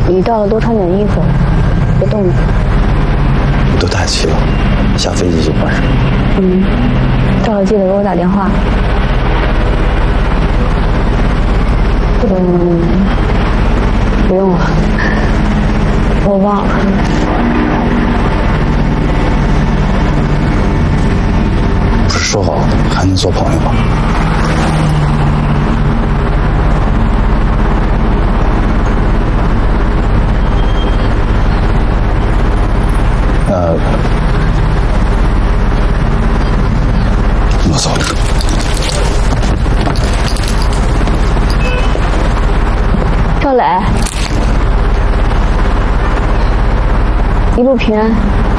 你到了多穿点衣服，别冻着。 都太齐了，下飞机就换上。 到了记得给我打电话。不用了，我忘了。 不是说好还能做朋友吗？我走了。 赵磊，一路平安。